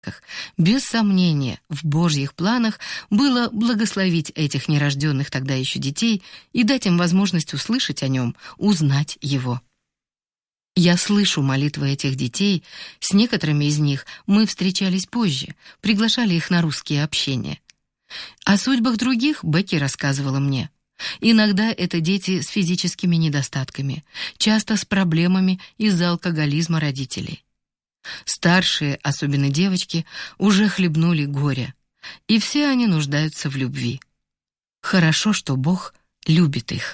Без сомнения, в Божьих планах было благословить этих нерожденных тогда еще детей и дать им возможность услышать о нем, узнать его. Я слышу молитвы этих детей, с некоторыми из них мы встречались позже, приглашали их на русские общения. О судьбах других Бекки рассказывала мне. Иногда это дети с физическими недостатками, часто с проблемами из-за алкоголизма родителей. Старшие, особенно девочки, уже хлебнули горя, и все они нуждаются в любви. Хорошо, что Бог любит их.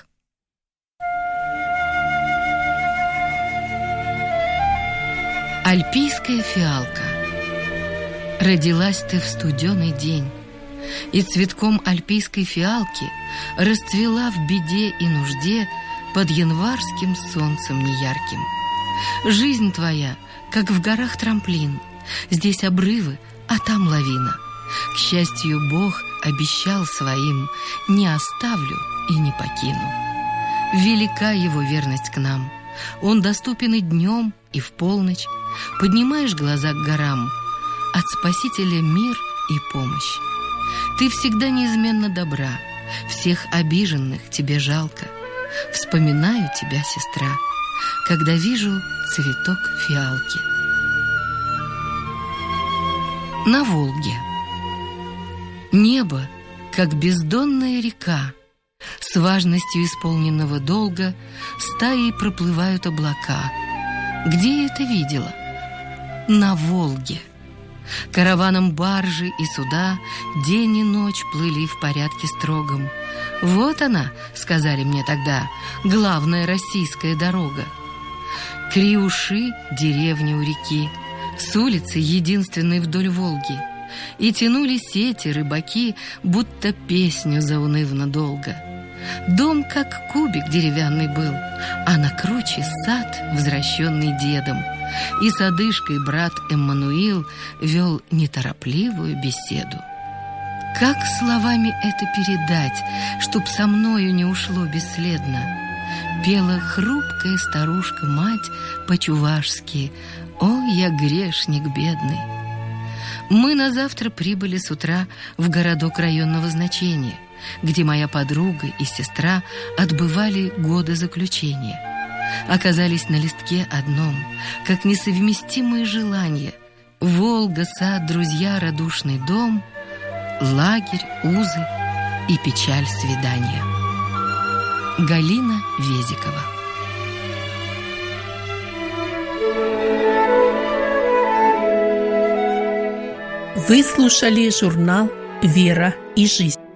Альпийская фиалка. Родилась ты в студеный день, и цветком альпийской фиалки расцвела в беде и нужде под январским солнцем неярким. Жизнь твоя, как в горах трамплин, здесь обрывы, а там лавина. К счастью, Бог обещал своим: не оставлю и не покину. Велика его верность к нам, он доступен и днем, и в полночь. Поднимаешь глаза к горам, от Спасителя мир и помощь. Ты всегда неизменно добра, всех обиженных тебе жалко. Вспоминаю тебя, сестра, когда вижу цветок фиалки. На Волге. Небо, как бездонная река, с важностью исполненного долга стаей проплывают облака. Где я это видела? На Волге. Караваном баржи и суда день и ночь плыли в порядке строгом. Вот она, сказали мне тогда, главная российская дорога. Криуши — деревня у реки, с улицы единственной вдоль Волги. И тянули сети рыбаки, будто песню заунывно долго. Дом как кубик деревянный был, а на круче сад, возвращенный дедом. И с одышкой брат Эммануил вел неторопливую беседу. Как словами это передать, чтоб со мною не ушло бесследно? Пела хрупкая старушка-мать по-чувашски: «О, я грешник бедный». Мы на завтра прибыли с утра в городок районного значения, где моя подруга и сестра отбывали годы заключения. Оказались на листке одном, как несовместимые желания: Волга, сад, друзья, радушный дом, лагерь, узы и печаль свидания. Галина Везикова. Вы слушали журнал «Вера и жизнь».